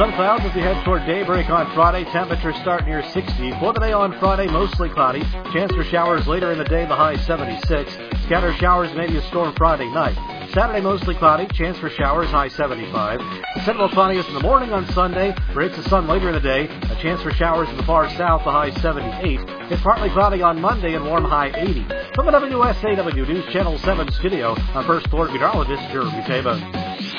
Some clouds as we head toward daybreak on Friday. Temperatures start near 60. For the day on Friday, mostly cloudy. Chance for showers later in the day, the high 76. Scattered showers, maybe a storm Friday night. Saturday, mostly cloudy. Chance for showers, high 75. Central cloudiest in the morning on Sunday. Breaks of sun later in the day. A chance for showers in the far south, the high 78. It's partly cloudy on Monday and warm high 80. From the WSAW News Channel 7 studio, I'm First Alert Meteorologist Jeremy Taban.